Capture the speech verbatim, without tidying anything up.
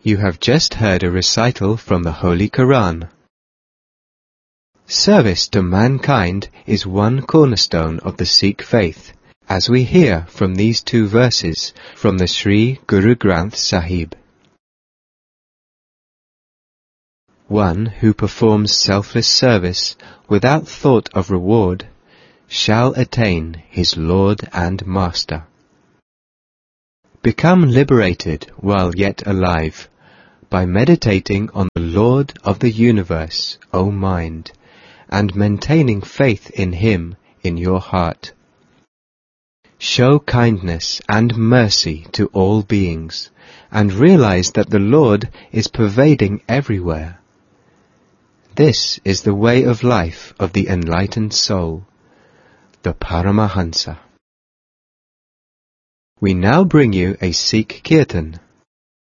You have just heard a recital from the Holy Quran. Service to mankind is one cornerstone of the Sikh faith, as we hear from these two verses from the Sri Guru Granth Sahib. One who performs selfless service without thought of reward shall attain his Lord and Master. Become liberated while yet alive by meditating on the Lord of the universe, O mind, and maintaining faith in Him in your heart. Show kindness and mercy to all beings, and realize that the Lord is pervading everywhere. This is the way of life of the enlightened soul, the Paramahansa. We now bring you a Sikh Kirtan.